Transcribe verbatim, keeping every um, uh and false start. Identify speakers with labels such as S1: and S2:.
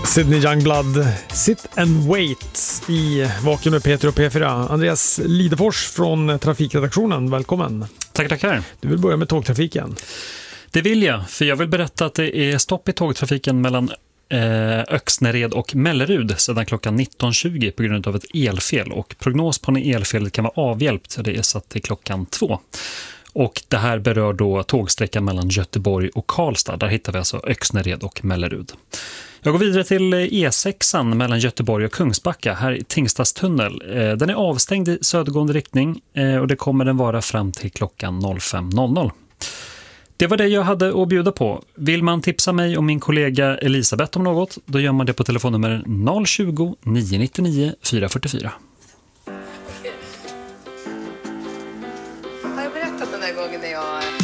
S1: Sydney Youngblood, Sit and Wait i Vaken med Peter och P fyra. Andreas Lidefors från trafikredaktionen, välkommen.
S2: Tack, tackar.
S1: Du vill börja med tågtrafiken.
S2: Det vill jag, för jag vill berätta att det är stopp i tågtrafiken mellan eh, Öxnered och Mellerud sedan klockan nitton tjugo på grund av ett elfel. Och prognos på när elfelet kan vara avhjälpt, så det är satt till klockan två. Och det här berör då tågsträckan mellan Göteborg och Karlstad. Där hittar vi alltså Öxnered och Mellerud. Jag går vidare till E sexan mellan Göteborg och Kungsbacka, här i Tingstadstunnel. Den är avstängd i södergående riktning och det kommer den vara fram till klockan fem noll noll. Det var det jag hade att bjuda på. Vill man tipsa mig och min kollega Elisabeth om något, då gör man det på telefonnummer noll tjugo, nio nio nio, fyra fyra fyra.